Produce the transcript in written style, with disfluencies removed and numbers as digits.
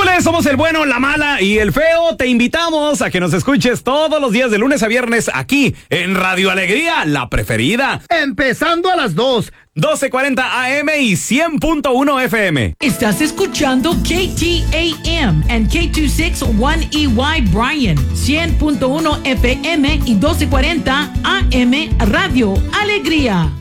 Señores, somos el bueno, la mala y el feo. Te invitamos a que nos escuches todos los días de lunes a viernes aquí en Radio Alegría, la preferida. Empezando a las 12:40 AM y 100.1 FM. Estás escuchando KTAM and K261EY Bryan, 100.1 FM y 1240 AM Radio Alegría.